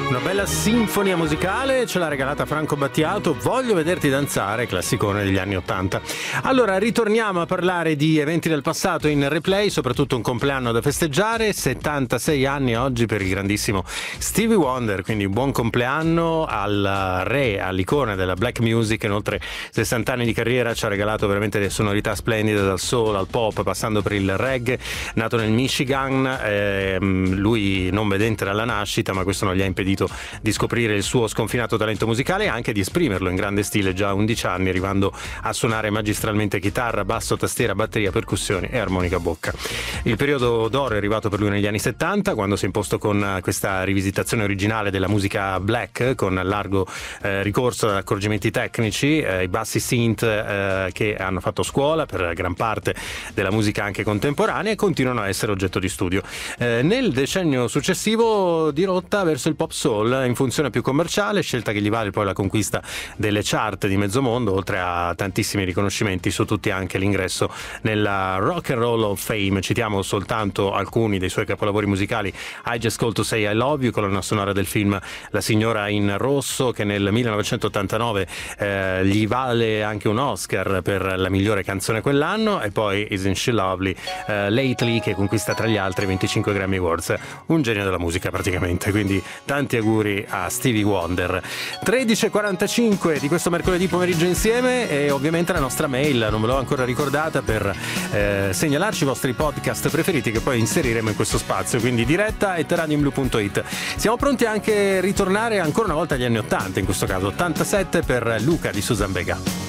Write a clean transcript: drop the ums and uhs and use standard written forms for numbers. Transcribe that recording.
Una bella sinfonia musicale ce l'ha regalata Franco Battiato, Voglio vederti danzare, classicone degli anni '80. Allora ritorniamo a parlare di eventi del passato in replay, soprattutto un compleanno da festeggiare, 76 anni oggi per il grandissimo Stevie Wonder, quindi buon compleanno al re, all'icona della black music. In oltre 60 anni di carriera ci ha regalato veramente delle sonorità splendide, dal soul al pop passando per il reggae. Nato nel Michigan, lui non vedente dalla nascita, ma questo non gli ha impedito di scoprire il suo sconfinato talento musicale e anche di esprimerlo in grande stile già a 11 anni, arrivando a suonare magistralmente chitarra, basso, tastiera, batteria, percussioni e armonica a bocca. Il periodo d'oro è arrivato per lui negli anni 70, quando si è imposto con questa rivisitazione originale della musica black, con largo ricorso ad accorgimenti tecnici, i bassi synth che hanno fatto scuola per gran parte della musica anche contemporanea e continuano a essere oggetto di studio. Nel decennio successivo dirotta verso il pop soul in funzione più commerciale, scelta che gli vale poi la conquista delle chart di mezzo mondo, oltre a tantissimi riconoscimenti, su tutti anche l'ingresso nella Rock and Roll of Fame. Citiamo soltanto alcuni dei suoi capolavori musicali: I Just Called to Say I Love You, colonna sonora del film La signora in rosso, che nel 1989 gli vale anche un Oscar per la migliore canzone quell'anno, e poi Isn't She Lovely Lately, che conquista tra gli altri 25 Grammy Awards. Un genio della musica praticamente, quindi tanti auguri a Stevie Wonder. 13:45 di questo mercoledì pomeriggio insieme, e ovviamente la nostra mail, non ve l'ho ancora ricordata, per segnalarci i vostri podcast preferiti che poi inseriremo in questo spazio, quindi diretta@radioinblu.it. Siamo pronti anche a ritornare ancora una volta agli anni 80, in questo caso 87 per Luca di Susan Vega.